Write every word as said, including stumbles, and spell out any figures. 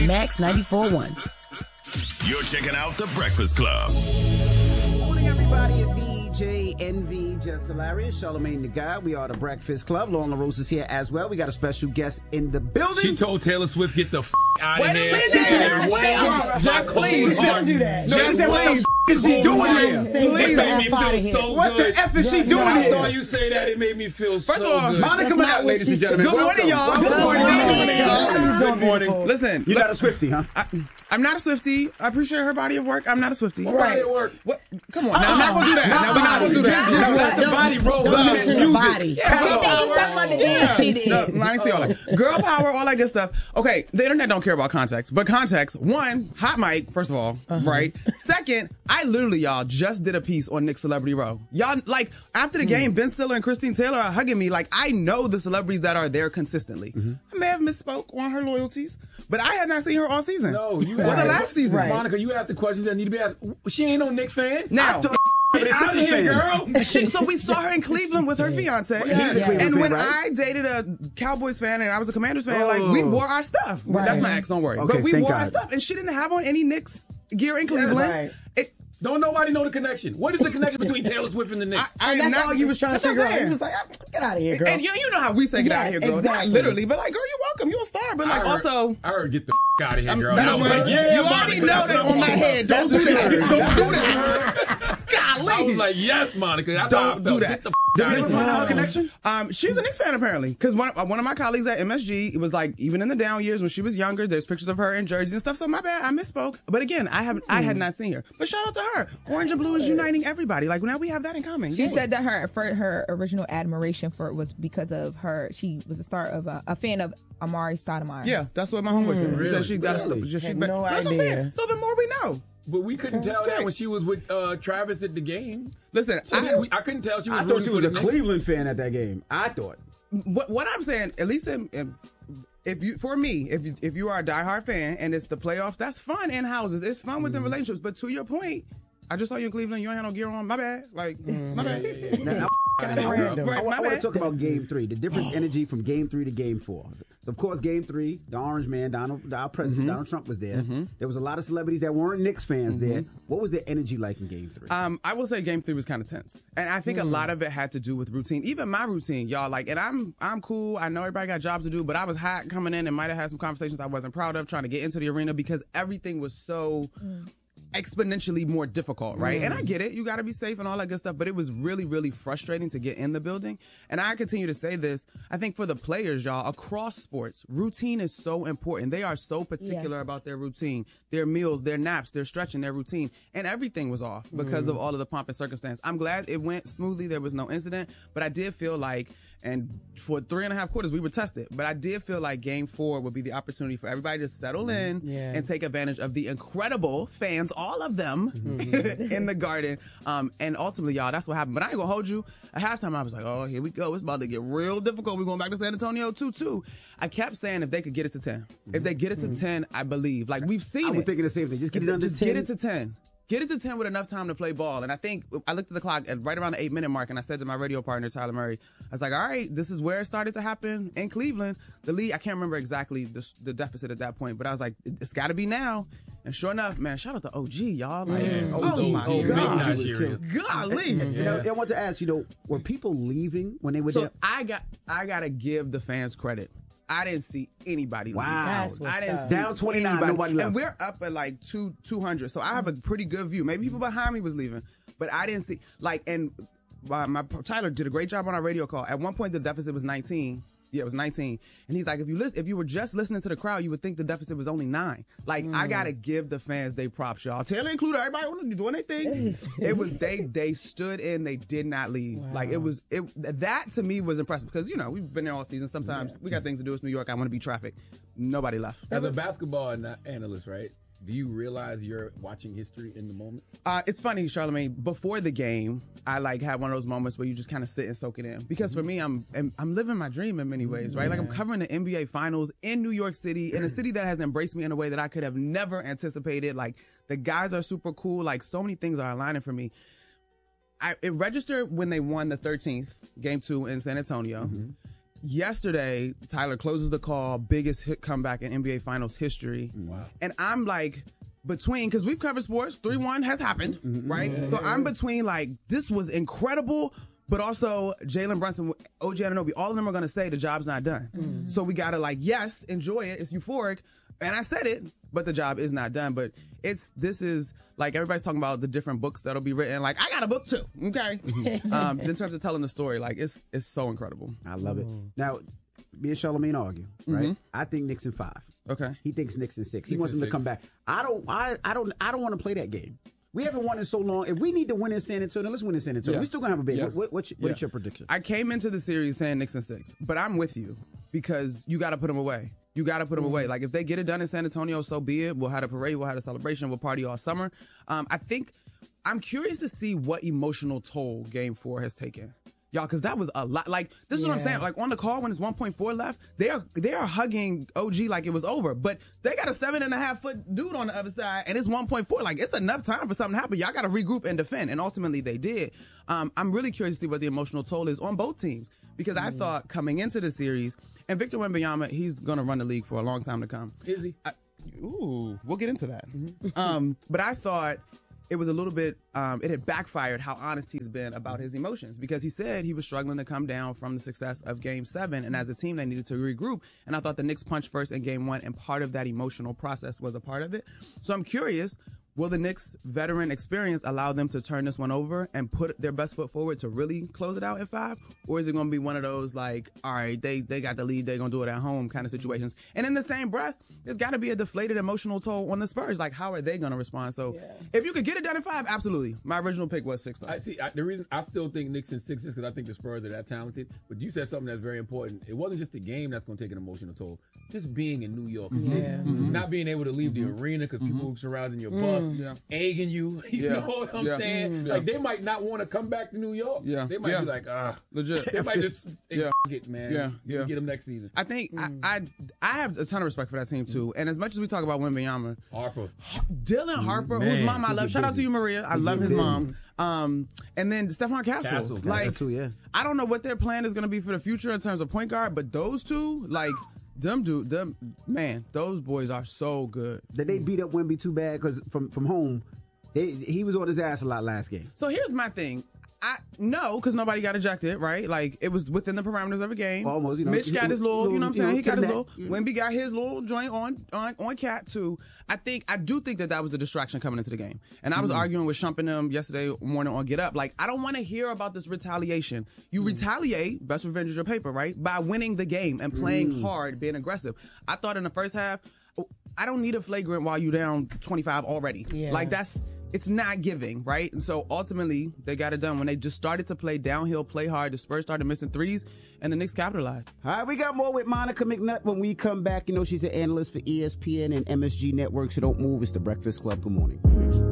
Max ninety-four point one. You're checking out The Breakfast Club. Good morning, everybody. It's D J Envy, Just Hilarious, Charlamagne the God. We are The Breakfast Club. Lauren LaRose is here as well. We got a special guest in the building. She told Taylor Swift, get the f*** out of Wait a here. minute. She said, Wait, just please. don't do that. Just She said, what the f*** is she doing here? Please. It made me feel so What good. the F is she When doing I here? saw you say that, it made me feel First so of all, good. Monica Manette, ladies and gentlemen. Good morning, y'all. Good morning, y'all. Good morning. Listen, You're not a Swiftie, huh? I, I'm not a Swiftie. I appreciate her body of work. I'm not a Swiftie. What body of work? What? Come on. Now, I'm not going to do that. Now, we're not going to do that. No, not the body roll. Don't mention the body. Yeah, I girl think you power. talking about the dance she did. No, I ain't see all that. Girl power, all that good stuff. Okay, the internet don't care about context. But context, one, hot mic, first of all, Uh-huh. right? Second, I literally, y'all, just did a piece on Nick Celebrity Row. Y'all, like, after the game, Ben Stiller and Christine Taylor are hugging me. Like, I know the celebrities that are there consistently. I may have misspoke on her loyalties, but I had not seen her all season. No, you Or the asked- last season. Right. Monica, you asked the questions that need to be asked. She ain't no Knicks fan. Now, Get out of here, girl. She, so we saw her in Cleveland with her fiance. He's a Cleveland And fan, when right? I dated a Cowboys fan and I was a Commanders fan, like we wore our stuff. Right. That's my ex, don't worry. Okay, but we thank wore our God. stuff and she didn't have on any Knicks gear in Cleveland. Right. It, Don't nobody know the connection. What is the connection between Taylor Swift and the Knicks? I, I am That's not, all you was trying to that's what figure I'm out. saying. You was like, ah, get out of here, girl. And you, you know how we say get Yeah, out of here, girl. exactly. Not literally, but like, girl, you're welcome. You're a star. But I like, heard- also, I heard get the f- out of here, girl. that And I is was right. like, yeah, you already Monica, know that's that on my head. Don't do that. Don't do that. Golly. I was like, yes, Monica. That's Don't how I do felt. that. Get the f- Did out you of ever here. find out a connection? Um, she's a Knicks fan apparently, because one uh, one of my colleagues at M S G, it was like even in the down years when she was younger, there's pictures of her in jerseys and stuff. So my bad, I misspoke. But again, I haven't, I had not seen her. But shout out to her. Orange and blue is uniting everybody. Like now we have that in common. She Yeah. said that her for her original admiration for it was because of her. She was a star of a, a fan of Amari Stoudemire. Yeah, that's what my homeboy said. He Really? said she got Really? a she Had been- no That's what I'm idea. saying. So the more we know. But we couldn't tell that when she was with uh, Travis at the game. Listen, So I, we, I couldn't tell she was I thought rooting she was for a the Knicks. Cleveland fan at that game. I thought. what, what I'm saying, at least in, in if you for me, if you if you are a diehard fan and it's the playoffs, that's fun in houses. It's fun within Mm-hmm. relationships. But to your point, I just saw you in Cleveland. You ain't had no gear on. My bad. Like my bad. Now, Kinda I, random. I, Right, my want to bad. talk about Game Three, the different energy from Game Three to Game Four. Of course, Game Three, the Orange Man, Donald, our president, Donald Trump was there. There was a lot of celebrities that weren't Knicks fans there. What was the energy like in Game Three? Um, I will say Game Three was kind of tense, and I think a lot of it had to do with routine. Even my routine, y'all. Like, and I'm I'm cool. I know everybody got jobs to do, but I was hot coming in and might have had some conversations I wasn't proud of trying to get into the arena because everything was so exponentially more difficult, right? And I get it. You got to be safe and all that good stuff, but it was really, really frustrating to get in the building. And I continue to say this. I think for the players, y'all, across sports, routine is so important. They are so particular Yes. about their routine, their meals, their naps, their stretching, their routine. And everything was off because of all of the pomp and circumstance. I'm glad it went smoothly. There was no incident, but I did feel like, and for three and a half quarters, we were tested. But I did feel like game four would be the opportunity for everybody to settle in Yeah. and take advantage of the incredible fans, all of them, in the Garden. Um, and ultimately, y'all, that's what happened. But I ain't gonna hold you. At halftime, I was like, oh, here we go. It's about to get real difficult. We're going back to San Antonio two two. I kept saying if they could get it to ten. If they get it to ten, I believe. Like, we've seen I it. was thinking the same thing. Just get it under Just ten. get it to ten. Get it to ten with enough time to play ball. And I think I looked at the clock at right around the eight minute mark and I said to my radio partner, Tyler Murray, I was like, all right, this is where it started to happen in Cleveland. The lead, I can't remember exactly the, the deficit at that point, but I was like, it's got to be now. And sure enough, man, shout out to O G, y'all. Like, Yeah, oh, O G, my O G, God. big was Nigeria. Golly. You know, I want to ask, you know, were people leaving when they were So there? I got, I got to give the fans credit. I didn't see anybody leave. Wow. That's what's I didn't up. see Down twenty-nine, anybody. nobody left. And we're up at like two two hundred, so I have a pretty good view. Maybe people behind me was leaving, but I didn't see like. And my, my Tyler did a great job on our radio call. At one point, the deficit was nineteen. Yeah, it was nineteen. And he's like, if you listen, if you were just listening to the crowd, you would think the deficit was only nine. Like, I gotta give the fans they props, y'all. Taylor included everybody on the- doing their thing. It was they they stood in, they did not leave. Like it was it that to me was impressive because you know we've been there all season. Sometimes we got things to do. It's New York. I want to be traffic. Nobody left. As a basketball ana- analyst, right? Do you realize you're watching history in the moment? Uh, it's funny, Charlamagne. Before the game, I like had one of those moments where you just kind of sit and soak it in. Because for me, I'm I'm I'm living my dream in many ways, right? Like I'm covering the N B A Finals in New York City, in a city that has embraced me in a way that I could have never anticipated. Like the guys are super cool. Like so many things are aligning for me. I, it registered when they won the thirteenth game two in San Antonio. yesterday, Tyler closes the call, biggest hit comeback in N B A Finals history. Wow. And I'm like, between, because we've covered sports, three one has happened, right? Yeah. So I'm between, like, this was incredible, but also Jalen Brunson, O G Anunoby, all of them are going to say the job's not done. Mm-hmm. So we got to, like, yes, enjoy it. It's euphoric. And I said it, but the job is not done. But it's, this is, like, everybody's talking about the different books that'll be written. Like, I got a book too, okay? um, in terms of telling the story, like, it's it's so incredible. I love it. Now, me and Charlamagne argue, right? Mm-hmm. I think Knicks in five. Okay. He thinks Knicks in six. He Knicks wants in him to six. come back. I don't. I, I don't. I don't want to play that game. We haven't won in so long. If we need to win in San Antonio, let's win in San Antonio. Yeah. We're still gonna have a big. Yeah. What, what, what's, what Yeah. is your prediction? I came into the series saying Knicks and six, but I'm with you because you got to put them away. You got to put them away. Like, if they get it done in San Antonio, so be it. We'll have a parade. We'll have a celebration. We'll party all summer. Um, I think I'm curious to see what emotional toll Game Four has taken. Y'all, because that was a lot. Like, this is what I'm Yeah. saying. Like, on the call when it's one point four left, they are they are hugging O G like it was over. But they got a seven and a half foot dude on the other side, and it's one point four. Like, it's enough time for something to happen. Y'all got to regroup and defend. And ultimately, they did. Um, I'm really curious to see what the emotional toll is on both teams. Because I thought coming into the series, and Victor Wembanyama, he's going to run the league for a long time to come. Is he? I, ooh, we'll get into that. um, but I thought it was a little bit, um, it had backfired how honest he's been about his emotions because he said he was struggling to come down from the success of game seven. And as a team, they needed to regroup. And I thought the Knicks punched first in game one, and part of that emotional process was a part of it. So I'm curious, will the Knicks' veteran experience allow them to turn this one over and put their best foot forward to really close it out in five? Or is it going to be one of those, like, all right, they, they got the lead, they're going to do it at home kind of situations? And in the same breath, there's got to be a deflated emotional toll on the Spurs. Like, how are they going to respond? So if you could get it done in five, absolutely. My original pick was six, though. I see. I, the reason I still think Knicks in six is because I think the Spurs are that talented. But you said something that's very important. It wasn't just the game that's going to take an emotional toll. Just being in New York City, Yeah. not being able to leave the arena because people surrounding your bus, Yeah. egging you. You Yeah. know what I'm Yeah. saying? Mm. Like, Yeah. they might not want to come back to New York. Yeah. They might Yeah. be like, ah, Legit. they might just Yeah. yeah. it, man. Yeah. You Yeah. get them next season. I think I, I I have a ton of respect for that team, too. And as much as we talk about Wembanyama, Harper. Dylan Harper, Man, whose mom I he love. get Shout out to busy. you, Maria. I He love get his busy. mom. Um, and then Stephon Castle. Castle. Like, That too, yeah. I don't know what their plan is going to be for the future in terms of point guard, but those two, like, them dude, them man, those boys are so good. Did they beat up Wemby too bad? Because from from home, they, he was on his ass a lot last game. So here's my thing. I no, because nobody got ejected, right? Like, it was within the parameters of a game. Almost, you know, Mitch got his little, you know what I'm you know, saying? He got his connect. little. Wemby got his little joint on on on Cat too. I think I do think that that was a distraction coming into the game. And I was arguing with Shump and them yesterday morning on Get Up. Like, I don't want to hear about this retaliation. You retaliate, best revenge is your paper, right? By winning the game and playing hard, being aggressive. I thought in the first half, I don't need a flagrant while you down twenty-five already. Yeah. Like, that's. It's not giving, right? And so ultimately, they got it done when they just started to play downhill, play hard. The Spurs started missing threes, and the Knicks capitalized. All right, we got more with Monica McNutt when we come back. You know, she's an analyst for E S P N and M S G Network, so don't move. It's the Breakfast Club. Good morning.